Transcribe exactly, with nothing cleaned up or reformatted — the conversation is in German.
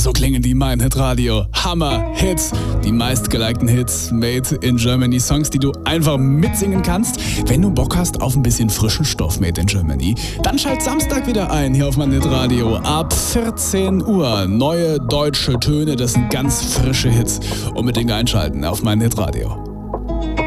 So klingen die Mein Hit Radio. Hammer Hits. Die meistgelikten Hits made in Germany. Songs, die du einfach mitsingen kannst. Wenn du Bock hast auf ein bisschen frischen Stoff made in Germany, dann schalt Samstag wieder ein hier auf Mein Hit Radio. Ab vierzehn Uhr. Neue deutsche Töne, das sind ganz frische Hits. Unbedingt einschalten auf Mein Hit Radio.